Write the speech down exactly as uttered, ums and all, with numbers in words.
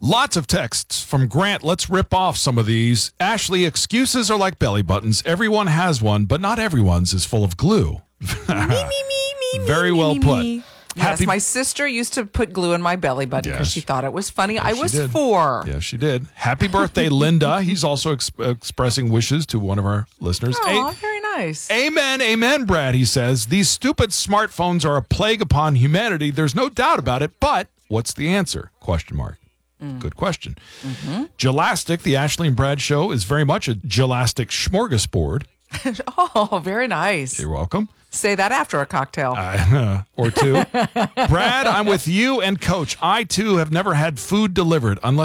Lots of texts from Grant. Let's rip off some of these. Ashley, excuses are like belly buttons. Everyone has one, but not everyone's is full of glue. me, me, me, me, Very me, well me, put. me. Happy- Yes, my sister used to put glue in my belly button because Yes. she thought it was funny. Yes, I she was did. four. Yeah, she did. Happy birthday, Linda. He's also ex- expressing wishes to one of our listeners. Oh, A- very nice. Amen, amen, Brad, he says. These stupid smartphones are a plague upon humanity. There's no doubt about it, but what's the answer? Question mark. Mm. Good question. Mm-hmm. Gelastic, the Ashley and Brad show, is very much a gelastic smorgasbord. Oh, very nice. You're welcome. Say that after a cocktail. Uh, or two. Brad, I'm with you and Coach. I, too, have never had food delivered unless